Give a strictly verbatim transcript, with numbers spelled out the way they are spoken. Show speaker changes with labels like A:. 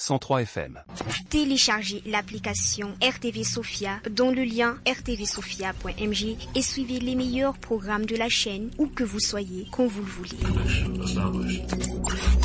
A: cent trois F M.
B: Téléchargez l'application R T V Sophia dans le lien r t v sophia point m g et suivez les meilleurs programmes de la chaîne où que vous soyez, quand vous le voulez.